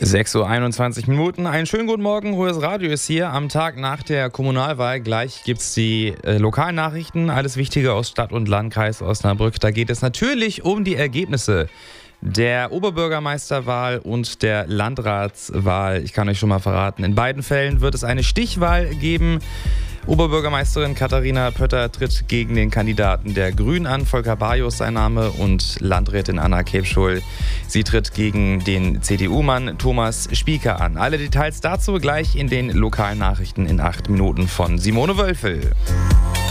6:21 Uhr. Einen schönen guten Morgen. Hohes Radio ist hier am Tag nach der Kommunalwahl. Gleich gibt es die Lokalnachrichten. Alles Wichtige aus Stadt und Landkreis Osnabrück. Da geht es natürlich um die Ergebnisse der Oberbürgermeisterwahl und der Landratswahl. Ich kann euch schon mal verraten, in beiden Fällen wird es eine Stichwahl geben. Oberbürgermeisterin Katharina Pötter tritt gegen den Kandidaten der Grünen an, Volker Bajos sein Name, und Landrätin Anna Kebschul. Sie tritt gegen den CDU-Mann Thomas Spieker an. Alle Details dazu gleich in den lokalen Nachrichten in 8 Minuten von Simone Wölfel.